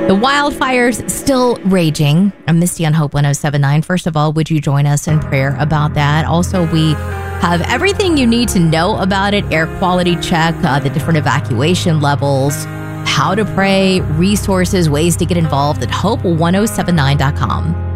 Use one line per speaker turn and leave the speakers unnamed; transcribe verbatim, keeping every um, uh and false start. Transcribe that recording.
The wildfires still raging. I'm Misty on Hope one oh seven point nine. First of all, would you join us in prayer about that? Also, we have everything you need to know about it. Air quality check, uh, the different evacuation levels, how to pray, resources, ways to get involved at hope one oh seven nine dot com.